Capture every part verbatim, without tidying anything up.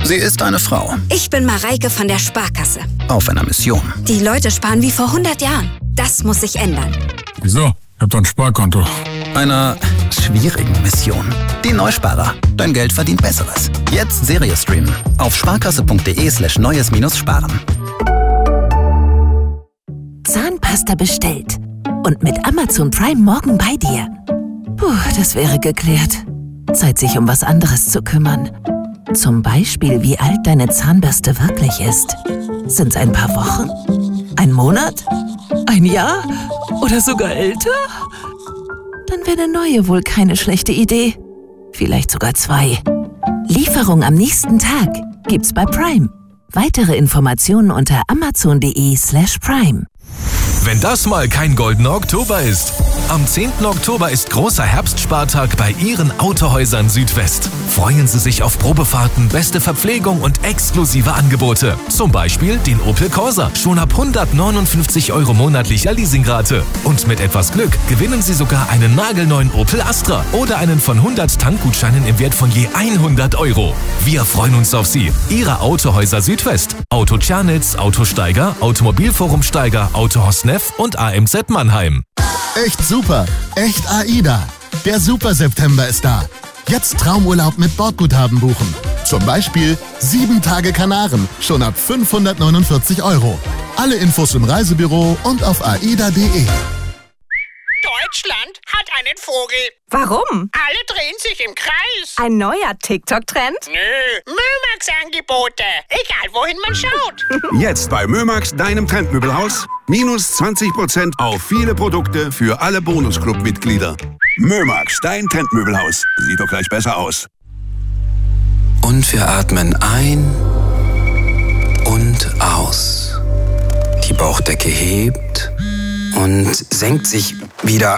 Sie ist eine Frau. Ich bin Mareike von der Sparkasse. Auf einer Mission. Die Leute sparen wie vor hundert Jahren. Das muss sich ändern. Wieso? Ich hab doch ein Sparkonto. Einer schwierigen Mission. Die Neusparer. Dein Geld verdient Besseres. Jetzt Serie streamen. Auf sparkasse.de slash neues minus sparen. Zahnpasta bestellt. Und mit Amazon Prime morgen bei dir. Puh, das wäre geklärt. Zeit, sich um was anderes zu kümmern. Zum Beispiel, wie alt deine Zahnbürste wirklich ist. Sind's ein paar Wochen? Ein Monat? Ein Jahr? Oder sogar älter? Dann wäre eine neue wohl keine schlechte Idee. Vielleicht sogar zwei. Lieferung am nächsten Tag gibt's bei Prime. Weitere Informationen unter amazon.de slash prime. Wenn das mal kein goldener Oktober ist. Am zehnten Oktober ist großer Herbstspartag bei Ihren Autohäusern Südwest. Freuen Sie sich auf Probefahrten, beste Verpflegung und exklusive Angebote. Zum Beispiel den Opel Corsa, schon ab hundertneunundfünfzig Euro monatlicher Leasingrate. Und mit etwas Glück gewinnen Sie sogar einen nagelneuen Opel Astra oder einen von hundert Tankgutscheinen im Wert von je hundert Euro. Wir freuen uns auf Sie. Ihre Autohäuser Südwest. Auto Tschernitz, Auto Steiger, Automobilforum Steiger, Autohaus Neff und A M Z Mannheim. Echt super, echt AIDA. Der Super September ist da. Jetzt Traumurlaub mit Bordguthaben buchen. Zum Beispiel sieben Tage Kanaren, schon ab fünfhundertneunundvierzig Euro. Alle Infos im Reisebüro und auf aida punkt de. Deutschland hat einen Vogel. Warum? Alle drehen sich im Kreis. Ein neuer TikTok-Trend? Nö, Mömax-Angebote. Egal, wohin man schaut. Jetzt bei Mömax, deinem Trendmöbelhaus, minus zwanzig Prozent auf viele Produkte für alle Bonusclub-Mitglieder. Mömax, dein Trendmöbelhaus. Sieht doch gleich besser aus. Und wir atmen ein und aus. Die Bauchdecke hebt und senkt sich wieder.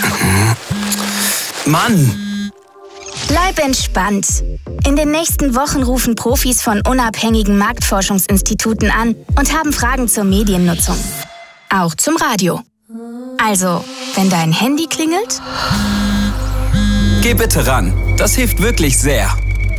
Mann! Bleib entspannt. In den nächsten Wochen rufen Profis von unabhängigen Marktforschungsinstituten an und haben Fragen zur Mediennutzung. Auch zum Radio. Also, wenn dein Handy klingelt? Geh bitte ran. Das hilft wirklich sehr.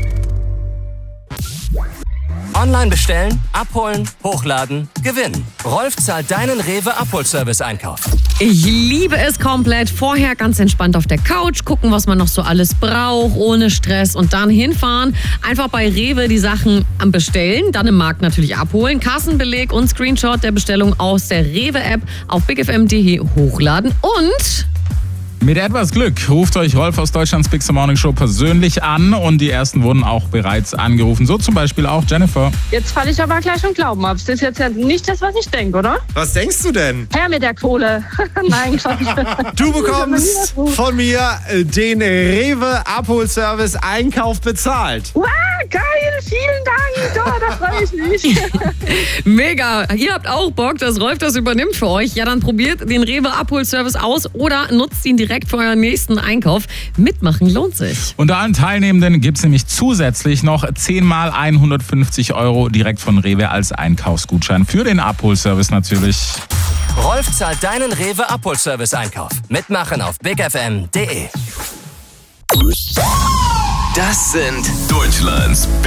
Online bestellen, abholen, hochladen, gewinnen. Rolf zahlt deinen Rewe-Abholservice-Einkauf. Ich liebe es komplett. Vorher ganz entspannt auf der Couch, gucken, was man noch so alles braucht, ohne Stress und dann hinfahren. Einfach bei Rewe die Sachen bestellen, dann im Markt natürlich abholen, Kassenbeleg und Screenshot der Bestellung aus der Rewe-App auf big f m punkt de hochladen und... Mit etwas Glück ruft euch Rolf aus Deutschlands Big Star Morning Show persönlich an und die ersten wurden auch bereits angerufen. So zum Beispiel auch Jennifer. Jetzt falle ich aber gleich vom Glauben ab. Das ist jetzt ja nicht das, was ich denke, oder? Was denkst du denn? Her mit der Kohle. Nein, Quatsch. Du bekommst von mir den Rewe-Abholservice Einkauf bezahlt. Wow, geil, vielen Dank. Oh, da freue ich mich. Mega. Ihr habt auch Bock, dass Rolf das übernimmt für euch. Ja, dann probiert den Rewe-Abholservice aus oder nutzt ihn direkt für euren nächsten Einkauf. Mitmachen lohnt sich. Unter allen Teilnehmenden gibt es nämlich zusätzlich noch zehnmal hundertfünfzig Euro direkt von Rewe als Einkaufsgutschein für den Abholservice natürlich. Rolf zahlt deinen Rewe-Abholservice-Einkauf. Mitmachen auf big f m punkt de. Das sind Deutschlands